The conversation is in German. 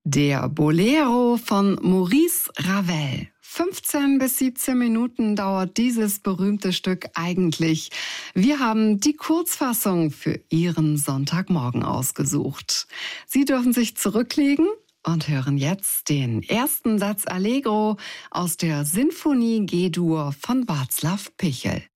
Der Bolero von Maurice Ravel. 15 bis 17 Minuten dauert dieses berühmte Stück eigentlich. Wir haben die Kurzfassung für Ihren Sonntagmorgen ausgesucht. Sie dürfen sich zurücklegen und hören jetzt den ersten Satz Allegro aus der Sinfonie G-Dur von Václav Pichel.